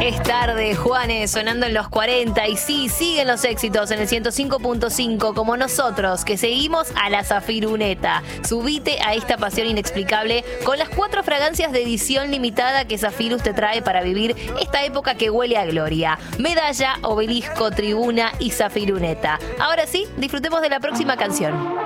Es tarde, Juanes, sonando en los 40. Y sí, siguen los éxitos en el 105.5, como nosotros, que seguimos a la Zafiruneta. Subite a esta pasión inexplicable con las 4 fragancias de edición limitada que Zafirus te trae para vivir esta época que huele a gloria. Medalla, obelisco, tribuna y Zafiruneta. Ahora sí, disfrutemos de la próxima canción.